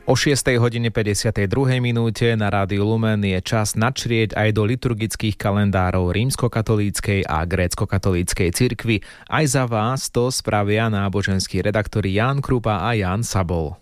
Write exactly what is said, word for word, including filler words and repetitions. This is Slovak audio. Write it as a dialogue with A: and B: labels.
A: O šiestej hodine päťdesiatej druhej minúte na Rádiu Lumen je čas načrieť aj do liturgických kalendárov rímskokatolíckej a gréckokatolíckej cirkvi. Aj za vás to spravia náboženskí redaktori Ján Krupa a Ján Sabol.